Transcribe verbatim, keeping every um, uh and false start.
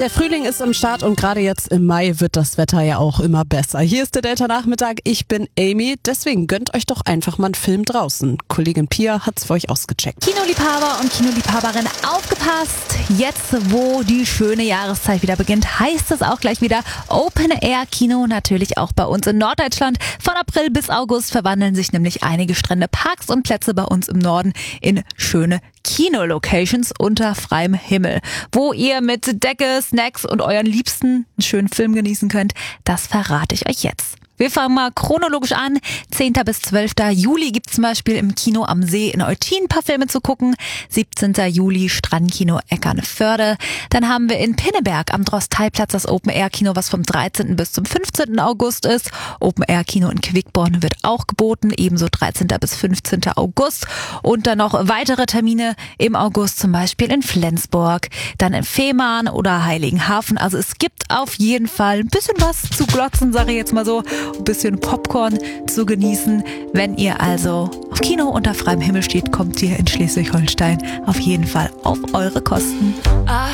Der Frühling ist im Start und gerade jetzt im Mai wird das Wetter ja auch immer besser. Hier ist der Delta-Nachmittag, ich bin Amy, deswegen gönnt euch doch einfach mal einen Film draußen. Kollegin Pia hat's für euch ausgecheckt. Kinoliebhaber und Kinoliebhaberin, aufgepasst! Jetzt, wo die schöne Jahreszeit wieder beginnt, heißt es auch gleich wieder Open-Air-Kino, natürlich auch bei uns in Norddeutschland. Von April bis August verwandeln sich nämlich einige Strände, Parks und Plätze bei uns im Norden in schöne Kino-Locations unter freiem Himmel, wo ihr mit Decke, Snacks und euren Liebsten einen schönen Film genießen könnt. Das verrate ich euch jetzt. Wir fangen mal chronologisch an. zehnten bis zwölften Juli gibt es zum Beispiel im Kino am See in Eutin ein paar Filme zu gucken. siebzehnten Juli Strandkino Eckernförde. Dann haben wir in Pinneberg am Drostalplatz das Open-Air-Kino, was vom dreizehnten bis zum fünfzehnten August ist. Open-Air-Kino in Quickborn wird auch geboten, ebenso dreizehnten bis fünfzehnten August. Und dann noch weitere Termine im August, zum Beispiel in Flensburg, dann in Fehmarn oder Heiligenhafen. Also es gibt auf jeden Fall ein bisschen was zu glotzen, sage ich jetzt mal so. Ein bisschen Popcorn zu genießen. Wenn ihr also auf Kino unter freiem Himmel steht, kommt ihr in Schleswig-Holstein auf jeden Fall auf eure Kosten.